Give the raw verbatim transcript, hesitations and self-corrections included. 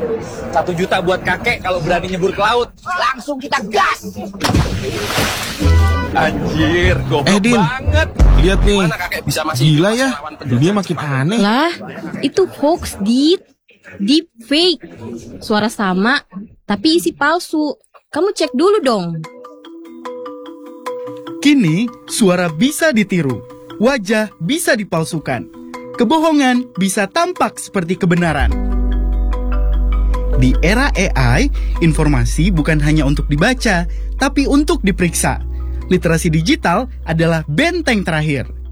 Satu juta buat kakek kalau berani nyebur ke laut. Langsung kita gas. Anjir, goblok Eh, Din. banget. Lihat nih, Mana kakek bisa masih gila ya, lawan penjajah dunia makin Jepang? aneh. Lah, itu hoax, Dit. Deep fake. Suara sama, tapi isi palsu. Kamu cek dulu dong. Kini, suara bisa ditiru, wajah bisa dipalsukan, kebohongan bisa tampak seperti kebenaran. Di era A I, informasi bukan hanya untuk dibaca, tapi untuk diperiksa. Literasi digital adalah benteng terakhir.